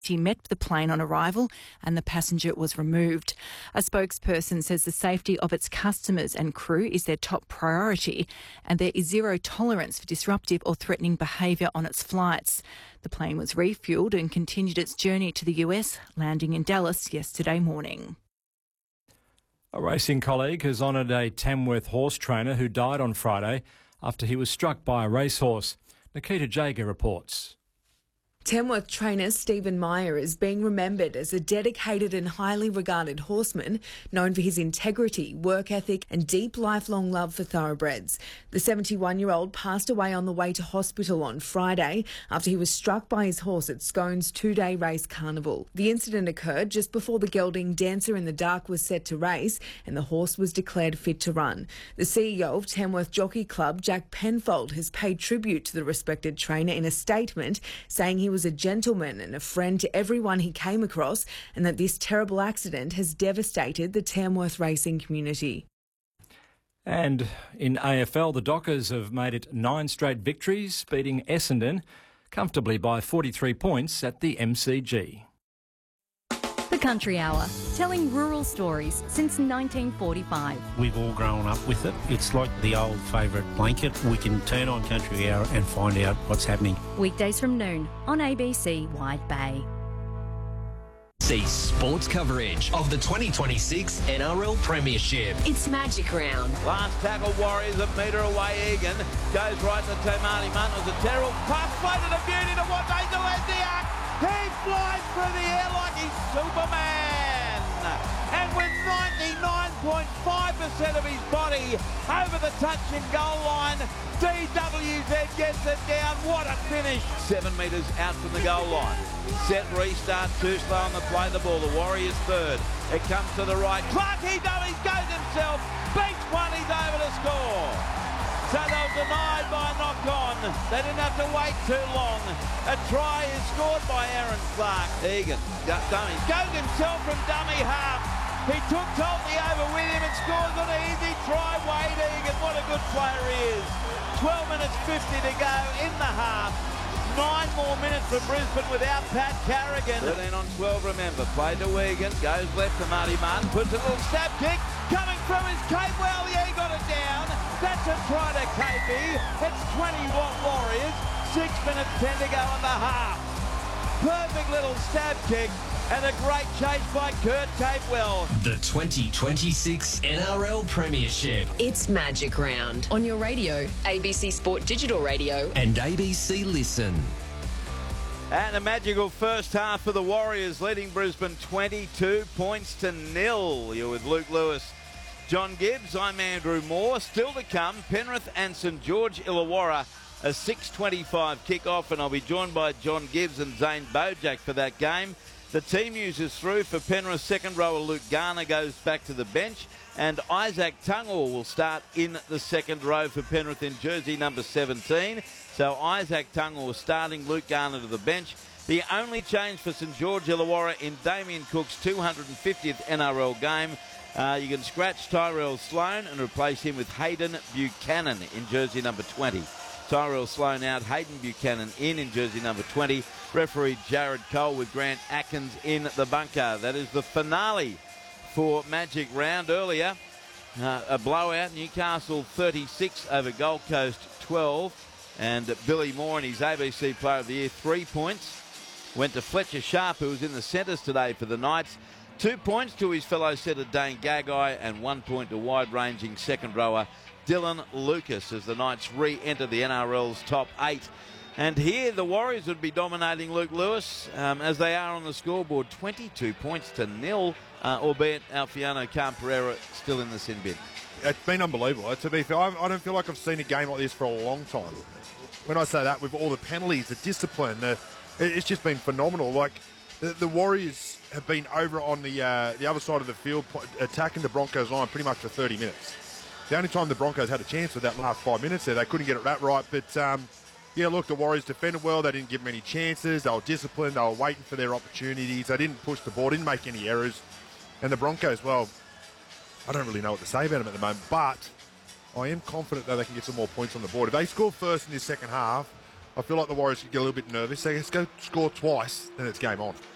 He met the plane on arrival and the passenger was removed. A spokesperson says the safety of its customers and crew is their top priority and there is zero tolerance for disruptive or threatening behaviour on its flights. The plane was refuelled and continued its journey to the US, landing in Dallas yesterday morning. A racing colleague has honoured a Tamworth horse trainer who died on Friday after he was struck by a racehorse. Nikita Jager reports. Tamworth trainer Stephen Meyer is being remembered as a dedicated and highly regarded horseman known for his integrity, work ethic and deep lifelong love for thoroughbreds. The 71-year-old passed away on the way to hospital on Friday after he was struck by his horse at Scone's two-day race carnival. The incident occurred just before the gelding Dancer in the Dark was set to race and the horse was declared fit to run. The CEO of Tamworth Jockey Club, Jack Penfold, has paid tribute to the respected trainer in a statement saying he was a gentleman and a friend to everyone he came across and that this terrible accident has devastated the Tamworth racing community. And in AFL, the Dockers have made it 9 straight victories, beating Essendon comfortably by 43 points at the MCG. The Country Hour, telling rural stories since 1945. We've all grown up with it. It's like the old favourite blanket. We can turn on Country Hour and find out what's happening. Weekdays from noon on ABC Wide Bay. See sports coverage of the 2026 NRL Premiership. It's Magic Round. Last tackle, Warriors a metre away. Egan goes right to Tomani Munn. It was a terrible pass, floated a beauty to what they do at the arc. He flies through the air like he's Superman. And with 99.5% of his body over the touch and goal line, DWZ gets it down. What a finish. 7 metres out from the goal line. Set restart, too slow on the play the ball. The Warriors third. It comes to the right. Clark, he goes himself. Beats one, he's over to score. So they were denied by a knock-on. They didn't have to wait too long. A try is scored by Aaron Clark. Egan, dummy, goes himself from dummy half. He took Tolty over with him and scores an easy try. Wade Egan, what a good player he is. 12 minutes 50 to go in the half. 9 more minutes for Brisbane without Pat Carrigan. 13 on 12, remember. Play to Egan, goes left to Marty Martin, puts a little stab kick. Coming through is Capewell, yeah, he got it down. That's a try to KB. It's 20-watt Warriors. 6 minutes 10 to go in the half. Perfect little stab kick and a great chase by Kurt Capewell. The 2026 NRL Premiership. It's Magic Round. On your radio, ABC Sport Digital Radio. And ABC Listen. And a magical first half for the Warriors, leading Brisbane 22 points to 0. You're with Luke Lewis, John Gibbs. I'm Andrew Moore. Still to come, Penrith and St George Illawarra, a 6:25 kick-off, and I'll be joined by John Gibbs and Zane Bojack for that game. The team news is through for Penrith. Second rower Luke Garner goes back to the bench, and Isaac Tungor will start in the second row for Penrith in jersey number 17. So Isaac Tungor starting, Luke Garner to the bench. The only change for St George Illawarra in Damien Cook's 250th NRL game. You can scratch Tyrell Sloan and replace him with Hayden Buchanan in jersey number 20. Tyrell Sloan out, Hayden Buchanan in jersey number 20. Referee Jared Cole with Grant Atkins in the bunker. That is the finale for Magic Round. Earlier, a blowout, Newcastle 36 over Gold Coast 12. And Billy Moore and his ABC Player of the Year, 3 points. Went to Fletcher Sharp, who was in the centres today for the Knights. 2 points to his fellow setter Dane Gagai, and 1 point to wide-ranging second rower Dylan Lucas as the Knights re-enter the NRL's top 8. And here the Warriors would be dominating Luke Lewis as they are on the scoreboard, 22 points to 0, albeit Alfiano Khan-Pereira still in the sin bin. It's been unbelievable. To be fair, I don't feel like I've seen a game like this for a long time. When I say that, with all the penalties, the discipline, it's just been phenomenal. Like, the Warriors have been over on the other side of the field attacking the Broncos line pretty much for 30 minutes. The only time the Broncos had a chance was that last 5 minutes there. They couldn't get it that right. But, yeah, look, the Warriors defended well. They didn't give them any chances. They were disciplined. They were waiting for their opportunities. They didn't push the ball, didn't make any errors. And the Broncos, well, I don't really know what to say about them at the moment. But I am confident that they can get some more points on the board. If they score first in this second half, I feel like the Warriors could get a little bit nervous. They can go score twice, then it's game on.